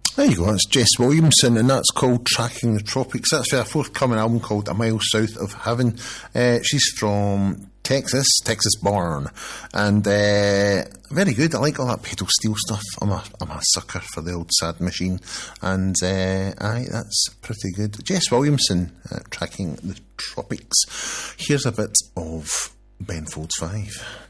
There you go, it's Jess Williamson, and that's called Tracking the Tropics. That's for a forthcoming album called A Mile South of Heaven. She's from Texas born, and very good. I like all that pedal steel stuff. I'm a sucker for the old Sad Machine, and that's pretty good. Jess Williamson, Tracking the Tropics. Here's a bit of Ben Folds 5.